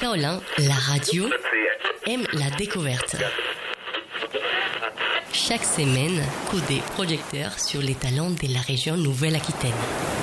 Kaolin, la radio, aime la découverte. Chaque semaine, coup des projecteurs sur les talents de la région Nouvelle-Aquitaine.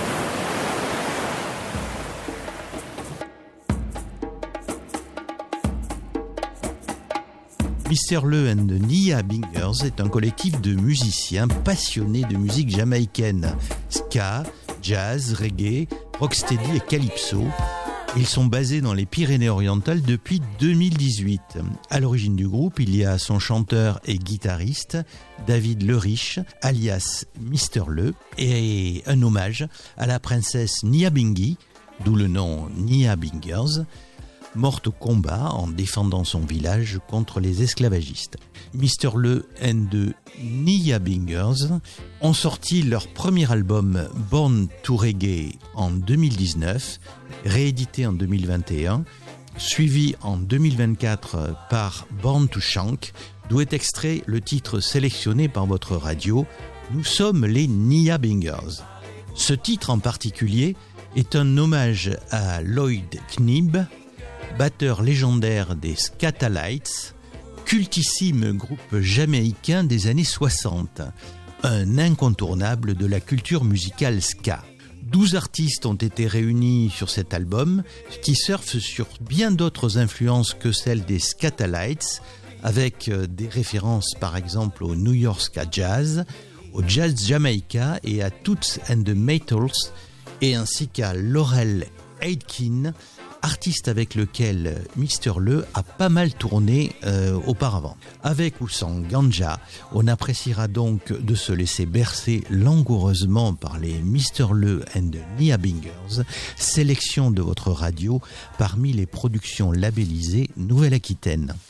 Mr. Le and the Nia Bingers est un collectif de musiciens passionnés de musique jamaïcaine, ska, jazz, reggae, rocksteady et calypso. Ils sont basés dans les Pyrénées-Orientales depuis 2018. À l'origine du groupe, il y a son chanteur et guitariste, David Leriche, alias Mr. Le, et un hommage à la princesse Nia Bingi, d'où le nom Nia Bingers, morte au combat en défendant son village contre les esclavagistes. Mr. Le and the Nia Bingers ont sorti leur premier album Born to Reggae en 2019, réédité en 2021, suivi en 2024 par Born to Shank, d'où est extrait le titre sélectionné par votre radio, Nous sommes les Nia Bingers. Ce titre en particulier est un hommage à Lloyd Knibb, batteur légendaire des Skatalites, cultissime groupe jamaïcain des années 60, un incontournable de la culture musicale ska. 12 artistes ont été réunis sur cet album, qui surfe sur bien d'autres influences que celles des Skatalites, avec des références par exemple au New York Ska Jazz, au Jazz Jamaica et à Toots and the Maytals, et ainsi qu'à Laurel Aitken, artiste avec lequel Mr. Le a pas mal tourné auparavant. Avec ou sans ganja, on appréciera donc de se laisser bercer langoureusement par les Mr. Le and Nia Bingers, sélection de votre radio parmi les productions labellisées Nouvelle-Aquitaine.